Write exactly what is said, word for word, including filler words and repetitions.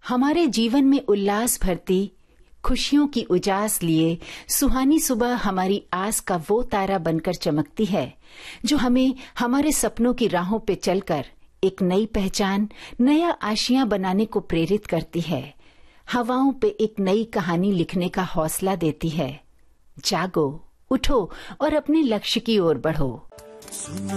हमारे जीवन में उल्लास भरती, खुशियों की उजास लिए सुहानी सुबह हमारी आस का वो तारा बनकर चमकती है जो हमें हमारे सपनों की राहों पे चलकर एक नई पहचान, नया आशियां बनाने को प्रेरित करती है। हवाओं पे एक नई कहानी लिखने का हौसला देती है। जागो, उठो और अपने लक्ष्य की ओर बढ़ो।